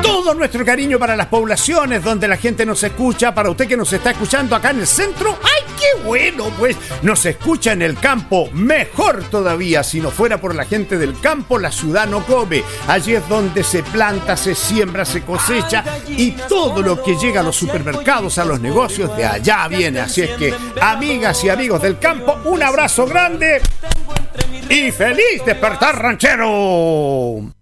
Todo nuestro cariño para las poblaciones donde la gente nos escucha, para usted que nos está escuchando acá en el centro. ¡Ay, qué bueno! Pues nos escucha en el campo, mejor todavía. Si no fuera por la gente del campo, la ciudad no come. Allí es donde se planta, se siembra, se cosecha y todo lo que llega a los supermercados, a los negocios, de allá viene. Así es que, amigas y amigos del campo, un abrazo grande y feliz despertar ranchero.